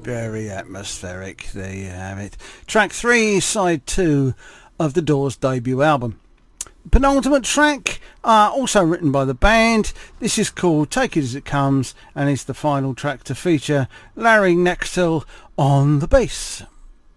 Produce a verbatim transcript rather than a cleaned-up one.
Very atmospheric. There you have it. Track three, side two of the Doors' debut album. Penultimate track, uh, also written by the band. This is called Take It As It Comes and is the final track to feature Larry Knechtel on the bass.